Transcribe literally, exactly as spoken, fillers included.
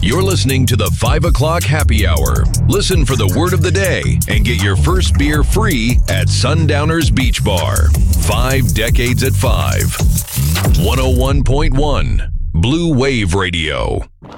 You're listening to the five o'clock Happy Hour. Listen for the word of the day and get your first beer free at Sundowners Beach Bar. Five decades at five. one oh one point one Blue Wave Radio.